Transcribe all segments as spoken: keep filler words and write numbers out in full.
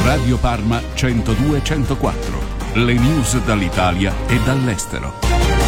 Radio Parma centodue centoquattro. Le news dall'Italia e dall'estero.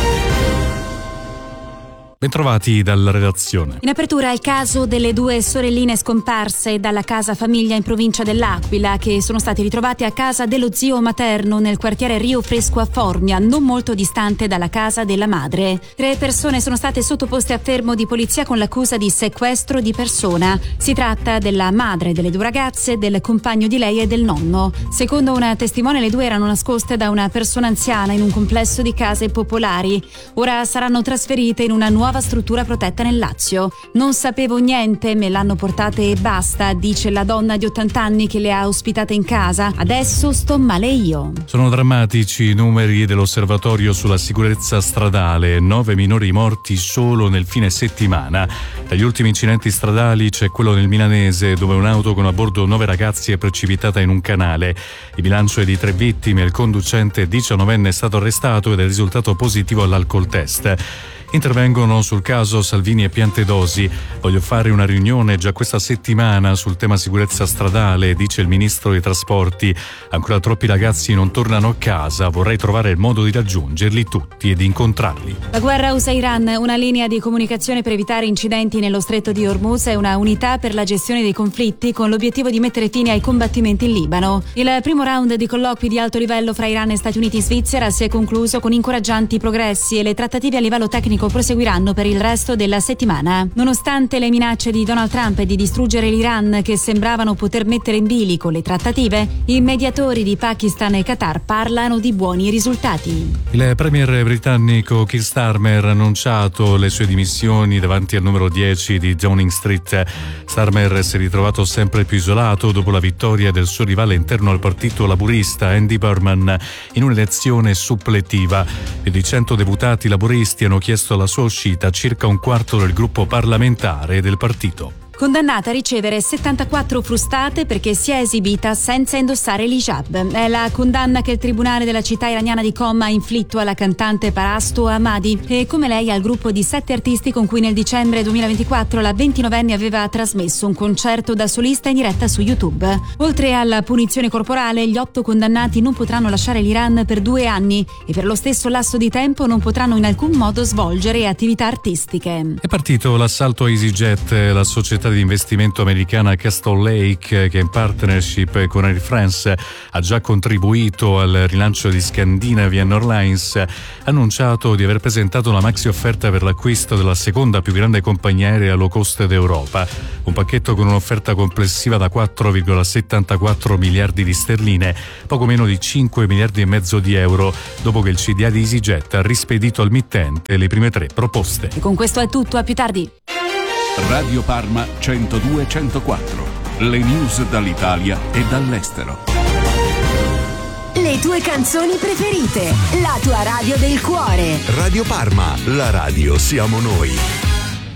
Bentrovati dalla redazione. In apertura il caso delle due sorelline scomparse dalla casa famiglia in provincia dell'Aquila, che sono state ritrovate a casa dello zio materno nel quartiere Rio Fresco a Formia, non molto distante dalla casa della madre. Tre persone sono state sottoposte a fermo di polizia con l'accusa di sequestro di persona. Si tratta della madre delle due ragazze, del compagno di lei e del nonno. Secondo una testimone, le due erano nascoste da una persona anziana in un complesso di case popolari. Ora saranno trasferite in una nuova nuova struttura protetta nel Lazio. Non sapevo niente, me l'hanno portate e basta, dice la donna di ottanta anni che le ha ospitate in casa. Adesso sto male io. Sono drammatici i numeri dell'osservatorio sulla sicurezza stradale. Nove minori morti solo nel fine settimana. Tra gli ultimi incidenti stradali c'è quello nel Milanese, dove un'auto con a bordo nove ragazzi è precipitata in un canale. Il bilancio è di tre vittime, il conducente diciannovenne è stato arrestato ed è risultato positivo all'alcol test. Intervengono sul caso Salvini e Piantedosi. Voglio fare una riunione già questa settimana sul tema sicurezza stradale, dice il ministro dei trasporti. Ancora troppi ragazzi non tornano a casa, vorrei trovare il modo di raggiungerli tutti e di incontrarli. La guerra U S A-Iran, una linea di comunicazione per evitare incidenti nello stretto di Hormuz e una unità per la gestione dei conflitti con l'obiettivo di mettere fine ai combattimenti in Libano. Il primo round di colloqui di alto livello fra Iran e Stati Uniti e Svizzera si è concluso con incoraggianti progressi e le trattative a livello tecnico proseguiranno per il resto della settimana. Nonostante le minacce di Donald Trump di distruggere l'Iran, che sembravano poter mettere in bilico le trattative, i mediatori di Pakistan e Qatar parlano di buoni risultati. Il premier britannico Keir Starmer ha annunciato le sue dimissioni davanti al numero dieci di Downing Street. Starmer si è ritrovato sempre più isolato dopo la vittoria del suo rivale interno al partito laburista Andy Burnham in un'elezione suppletiva. Più di cento deputati laburisti hanno chiesto la sua uscita, circa un quarto del gruppo parlamentare del partito. Condannata a ricevere settantaquattro frustate perché si è esibita senza indossare l'hijab. È la condanna che il tribunale della città iraniana di Qom ha inflitto alla cantante Parasto Ahmadi e come lei al gruppo di sette artisti con cui nel dicembre duemilaventiquattro la ventinovenne aveva trasmesso un concerto da solista in diretta su YouTube. Oltre alla punizione corporale, gli otto condannati non potranno lasciare l'Iran per due anni e per lo stesso lasso di tempo non potranno in alcun modo svolgere attività artistiche. È partito l'assalto a EasyJet, la società di investimento americana Castle Lake, che in partnership con Air France ha già contribuito al rilancio di Scandinavian Airlines, ha annunciato di aver presentato una maxi offerta per l'acquisto della seconda più grande compagnia aerea low cost d'Europa, un pacchetto con un'offerta complessiva da quattro virgola settantaquattro miliardi di sterline, poco meno di cinque miliardi e mezzo di euro, dopo che il C D A di EasyJet ha rispedito al mittente le prime tre proposte. E con questo è tutto, a più tardi. Radio Parma centodue centoquattro. Le news dall'Italia e dall'estero. Le tue canzoni preferite, la tua radio del cuore. Radio Parma, la radio siamo noi.